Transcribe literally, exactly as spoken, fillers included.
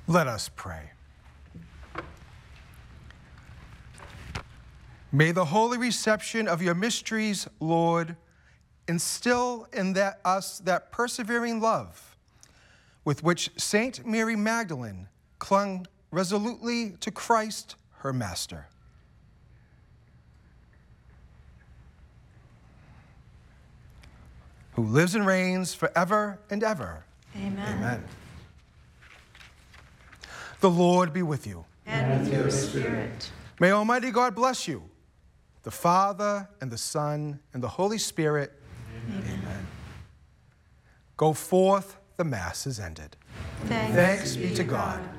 Let us pray. May the holy reception of your mysteries, Lord, instill in that, us that persevering love with which Saint Mary Magdalene clung resolutely to Christ, her Master. Who lives and reigns forever and ever. Amen. Amen. The Lord be with you. And with your spirit. May Almighty God bless you, the Father, and the Son, and the Holy Spirit. Amen. Amen. Go forth, the Mass is ended. Thanks, Thanks be to God.